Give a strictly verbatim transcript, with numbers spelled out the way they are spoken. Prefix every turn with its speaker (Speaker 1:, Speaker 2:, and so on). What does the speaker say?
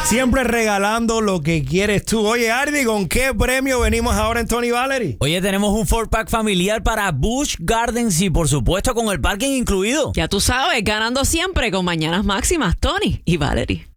Speaker 1: Siempre regalando lo que quieres tú. Oye, Ardi, ¿con qué premio venimos ahora en Tony Valerie?
Speaker 2: Oye, tenemos un four pack familiar para Busch Gardens y por supuesto con el parking incluido.
Speaker 3: Ya tú sabes, ganando siempre con Mañanas Máximas, Tony y Valerie.